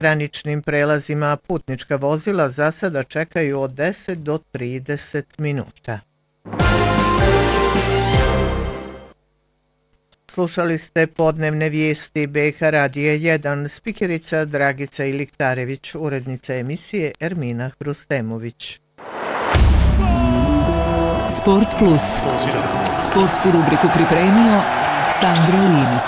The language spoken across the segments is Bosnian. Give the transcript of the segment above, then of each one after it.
graničnim prelazima putnička vozila za sada čekaju od 10 do 30 minuta. Slušali ste podnevne vijesti BiH Radija 1, spikerica Dragica Iliktarević, urednica emisije Ermina Hrustemović. Sport Plus. Sportsku rubriku pripremio Sandro Limić.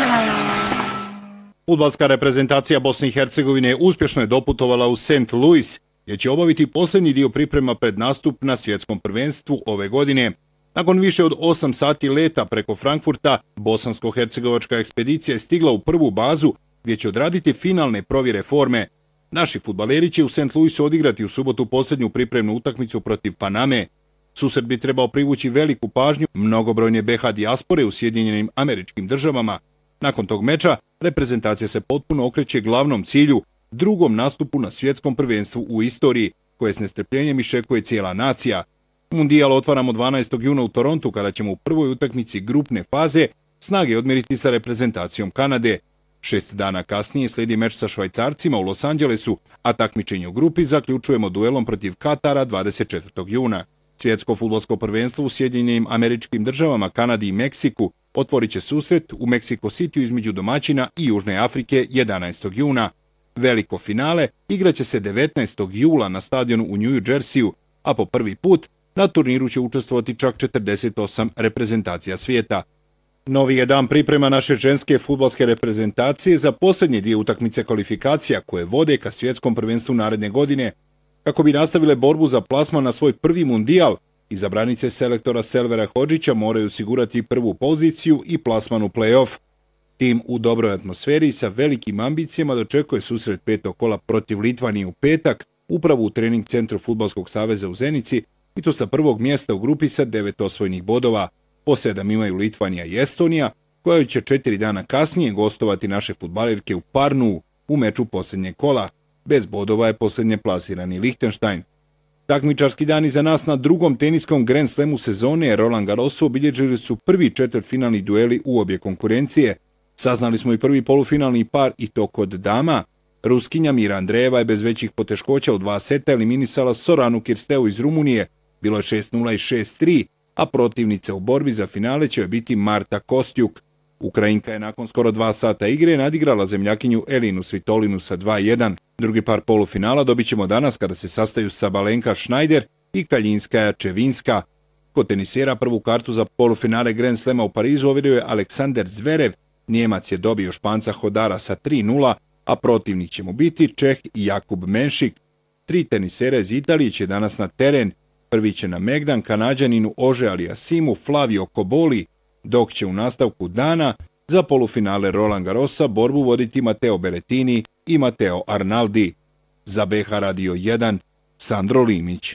Fudbalska reprezentacija Bosne i Hercegovine uspješno je doputovala u St. Louis, gdje će obaviti posljednji dio priprema pred nastup na svjetskom prvenstvu ove godine. Nakon više od 8 sati leta preko Frankfurta, bosansko-hercegovačka ekspedicija je stigla u prvu bazu gdje će odraditi finalne provjere forme. Naši fudbaleri će u St. Louisu odigrati u subotu posljednju pripremnu utakmicu protiv Paname. Susret bi trebao privući veliku pažnju mnogobrojne BiH dijaspore u Sjedinjenim Američkim Državama. Nakon tog meča, reprezentacija se potpuno okreće glavnom cilju, drugom nastupu na svjetskom prvenstvu u istoriji, koje s nestrpljenjem iščekuje cijela nacija. Mundijal otvaramo 12. juna u Torontu, kada ćemo u prvoj utakmici grupne faze snage odmjeriti sa reprezentacijom Kanade. 6 dana kasnije slijedi meč sa Švajcarcima u Los Angelesu, a takmičenje u grupi zaključujemo duelom protiv Katara 24. juna. Svjetsko fudbalsko prvenstvo u Sjedinjenim Američkim Državama, Kanadi i Meksiku otvorit će susret u Meksiko Cityu između domaćina i Južne Afrike 11. juna. Veliko finale igraće se 19. jula na stadionu u New Jerseyu, a po prvi put na turniru će učestvovati čak 48 reprezentacija svijeta. Novi je dan priprema naše ženske fudbalske reprezentacije za posljednje dvije utakmice kvalifikacija koje vode ka svjetskom prvenstvu naredne godine. Kako bi nastavile borbu za plasman na svoj prvi mundijal, izabranice selektora Selvera Hodžića moraju osigurati prvu poziciju i plasman u play-off. Tim u dobroj atmosferi sa velikim ambicijama dočekuje susret petog kola protiv Litvanije u petak, upravo u trening centru Fudbalskog saveza u Zenici, i to sa prvog mjesta u grupi sa 9 osvojenih bodova. Po 7 imaju Litvanija i Estonija, koja će 4 dana kasnije gostovati naše fudbalerke u Parnu u meču posljednjeg kola. Bez bodova je posljednje plasirani Lichtenstein. Takmičarski dani za nas na drugom teniskom Grand Slamu sezone Roland Garrosu obilježili su prvi četvrtfinalni dueli u obje konkurencije. Saznali smo i prvi polufinalni par, i to kod dama. Ruskinja Mira Andreeva je bez većih poteškoća u 2 seta eliminisala Soranu Kirsteu iz Rumunije. Bilo je 6-0 i 6-3, a protivnica u borbi za finale će biti Marta Kostjuk. Ukrajinka je nakon skoro 2 sata igre nadigrala zemljakinju Elinu Svitolinu sa 2-1. Drugi par polufinala dobit ćemo danas kada se sastaju Sabalenka Schneider i Kaljinskaja Čevinska. Kod tenisera prvu kartu za polufinale Grand Slema u Parizu ovjerio je Aleksander Zverev. Njemac je dobio Španca Hodara sa 3-0, a protivnik će mu biti Čeh i Jakub Menšik. 3 tenisera iz Italije će danas na teren. Prvi će na Megdan Kanađaninu Ože Aliasimu Flavio Koboli, dok će u nastavku dana za polufinale Roland Garrosa borbu voditi Matteo Berrettini i Matteo Arnaldi. Za BiH Radio 1, Sandro Limić.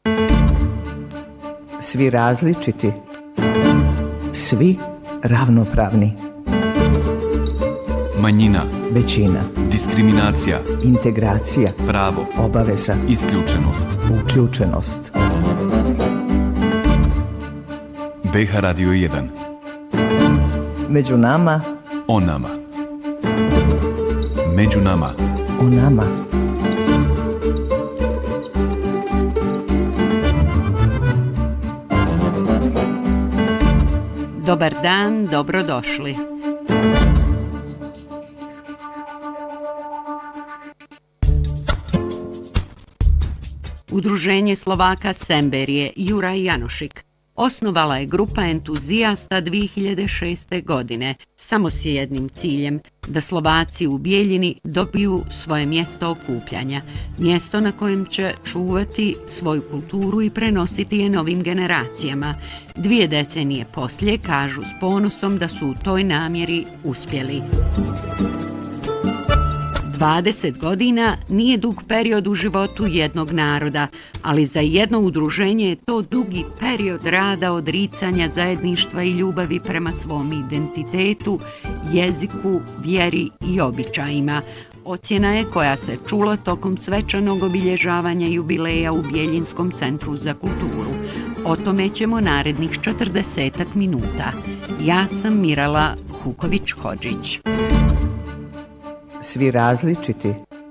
Svi različiti, svi ravnopravni. Manjina, većina, diskriminacija, integracija, pravo, obaveza, isključenost, uključenost. BiH Radio 1. Među nama, o nama. Među nama, o nama. Dobar dan, dobrodošli. Udruženje Slovaka Semberije Juraj Janošik osnovala je grupa entuzijasta 2006. godine samo s jednim ciljem, da Slovaci u Bijeljini dobiju svoje mjesto okupljanja, mjesto na kojem će čuvati svoju kulturu i prenositi je novim generacijama. 2 decenije poslije kažu s ponosom da su u toj namjeri uspjeli. 20 godina nije dug period u životu jednog naroda, ali za jedno udruženje je to dugi period rada, odricanja, zajedništva i ljubavi prema svom identitetu, jeziku, vjeri i običajima. Ocjena je koja se čula tokom svečanog obilježavanja jubileja u Bijeljinskom centru za kulturu. O tome ćemo narednih 40 minuta. Ja sam Mirala Huković-Hodžić. Svi različiti,